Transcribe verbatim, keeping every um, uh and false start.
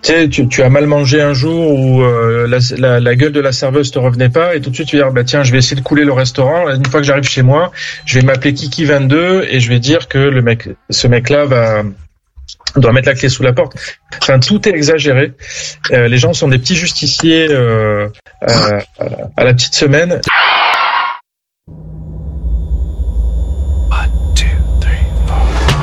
Tu sais, tu, tu as mal mangé un jour où euh, la, la, la gueule de la serveuse te revenait pas et tout de suite tu vas dire bah tiens je vais essayer de couler le restaurant. Une fois que j'arrive chez moi, je vais m'appeler Kiki vingt-deux et je vais dire que le mec, ce mec-là va doit mettre la clé sous la porte. Enfin tout est exagéré. Euh, les gens sont des petits justiciers euh, euh, à la petite semaine.